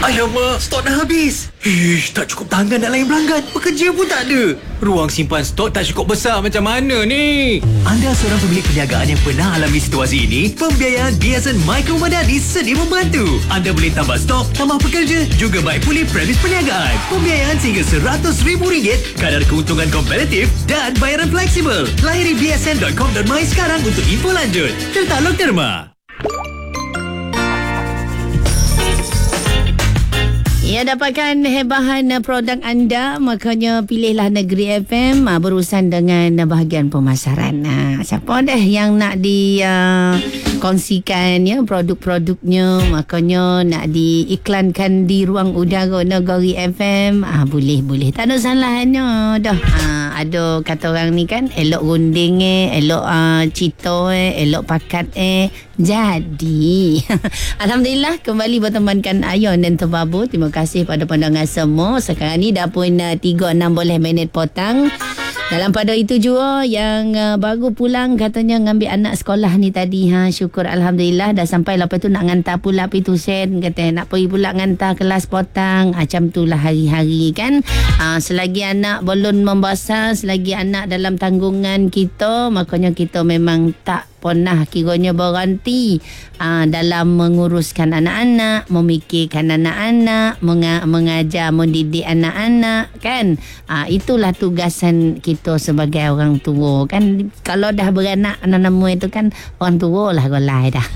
Alamak, stok dah habis. Ish, tak cukup tangan nak layan pelanggan. Pekerja pun tak ada. Ruang simpan stok tak cukup besar macam mana ni? Anda seorang pemilik perniagaan yang pernah alami situasi ini? Pembiayaan BSN Micro Madani sedia membantu. Anda boleh tambah stok, tambah pekerja, juga baik pulih premis perniagaan. Pembiayaan sehingga RM100,000, kadar keuntungan kompetitif dan bayaran fleksibel. Layari bsn.com.my sekarang untuk info lanjut. Tertakluk terma. Ya, dapatkan hebahan produk anda, makanya pilihlah Negeri FM berurusan dengan bahagian pemasaran. Siapa dah yang nak kongsikan produk-produknya, makanya nak diiklankan di ruang udara Negeri FM, boleh. Tak ada salahnya dah. Ada kata orang ni kan, elok runding elok cerita elok pakat jadi. Alhamdulillah kembali bertemankan Ayon dan Tebabu. Terima kasih pada pandangan semua. Sekarang ni dah pun 3-6 boleh minit petang. Dalam pada itu juga yang baru pulang katanya ngambil anak sekolah ni tadi. Syukur Alhamdulillah dah sampai. Lepas tu nak hantar pula pitusen. Kata nak pergi pula hantar kelas petang. Macam tu lah hari-hari kan. Selagi anak belum membesar, selagi anak dalam tanggungan kita, makanya kita memang tak pernah kiranya berhenti dalam menguruskan anak-anak, memikirkan anak-anak, mengajar, mendidik anak-anak kan. Itulah tugasan kita sebagai orang tua kan. Kalau dah beranak anak-anak itu kan orang tua lah golai dah.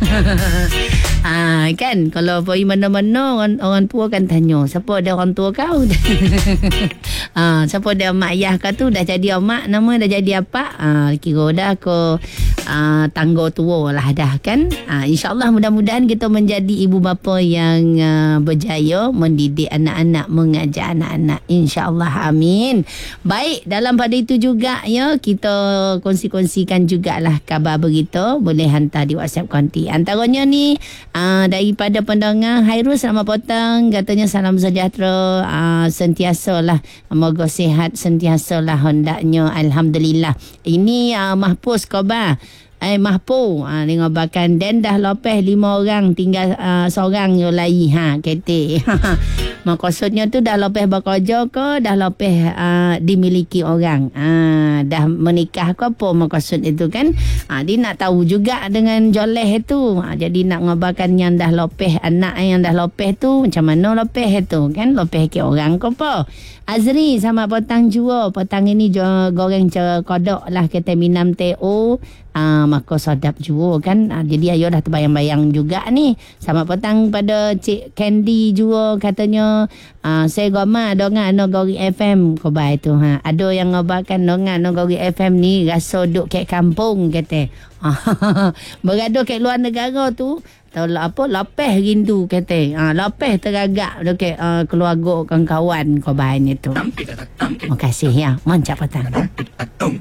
Kan kalau pergi mana-mana orang tua kan tanya, siapa dia orang tua kau? Siapa dia mak ayah kau tu? Dah jadi mak, nama dah jadi apa? Kira dah ke tangga tua lah dah kan. InsyaAllah mudah-mudahan kita menjadi ibu bapa yang berjaya mendidik anak-anak, mengajar anak-anak, insyaAllah, amin. Baik, dalam pada itu juga ya, kita kongsi-kongsikan jugalah kabar berita. Boleh hantar di WhatsApp konti. Antaranya ni daripada pendengar Hairul, selamat petang, katanya salam sejahtera, sentiasa lah, moga sihat sentiasa lah hendaknya, Alhamdulillah. Ini Mahpus khabar Mahpu ni ngabarkan dan dah lepas 5 orang, tinggal seorang yo lai ketik. Maksudnya tu dah lepas bekerja ke, dah lepas dimiliki orang, dah menikah ke apa maksud itu kan. Dia nak tahu juga dengan joleh itu. Jadi nak ngabarkan yang dah lepas, anak yang dah lepas tu macam mana lepas itu kan, lepas ke orang ke apa. Azri sama petang jua, petang ini goreng kodok lah kata minam teo. Maka sedap juga kan. Jadi ayo dah terbayang-bayang juga ni. Sama petang pada Cik Candy juga katanya saya goma dongan Nogori FM ko baik tu. Ada yang ngabarkan dongan Nogori FM ni rasa duk kat kampung kata. Berada kat luar negara tu tahu apa, lapeh rindu kata. Lapeh teragak dekat keluarga kawan-kawan ko baik ni tu. Terima kasih ya. Mancap petang.